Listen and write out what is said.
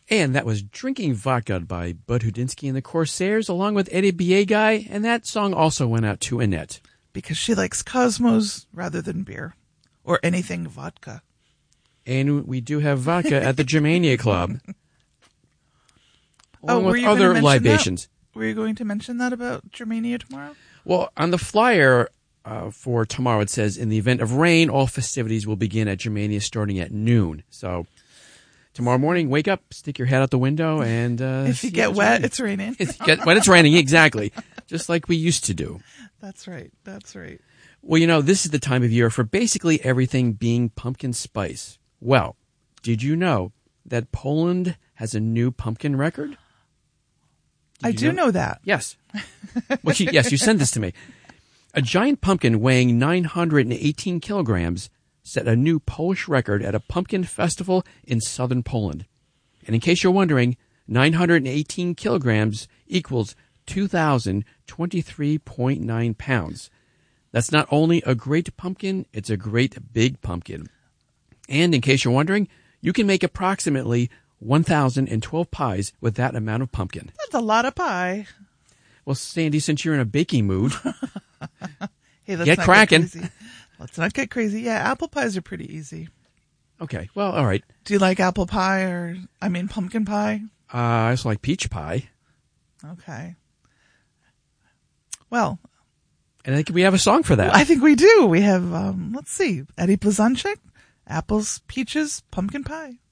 And that was Drinking Vodka by Bud Hudinsky and the Corsairs, along with Eddie Guy, and that song also went out to Annette. Because she likes Cosmos rather than beer. Or anything vodka. And we do have vodka at the Germania Club. Along were with you other gonna mention libations. Were you going to mention that about Germania tomorrow? Well, on the flyer for tomorrow, it says, in the event of rain, all festivities will begin at Germania starting at noon. So tomorrow morning, wake up, stick your head out the window, and if you get wet, it's raining. If you get wet, it's raining, exactly. Just like we used to do. That's right. Well, this is the time of year for basically everything being pumpkin spice. Well, did you know that Poland has a new pumpkin record? I do know that. Yes. Well, yes, you sent this to me. A giant pumpkin weighing 918 kilograms set a new Polish record at a pumpkin festival in southern Poland. And in case you're wondering, 918 kilograms equals 2,023.9 pounds. That's not only a great pumpkin, it's a great big pumpkin. And in case you're wondering, you can make approximately 1,012 pies with that amount of pumpkin. That's a lot of pie. Well, Sandy, since you're in a baking mood, hey, let's get not cracking. Get crazy. Let's not get crazy. Yeah, apple pies are pretty easy. Okay, well, all right. Do you like apple pie pumpkin pie? I also like peach pie. Okay. Well. And I think we have a song for that. I think we do. We have, let's see, Eddie Blazonczyk, apples, peaches, pumpkin pie.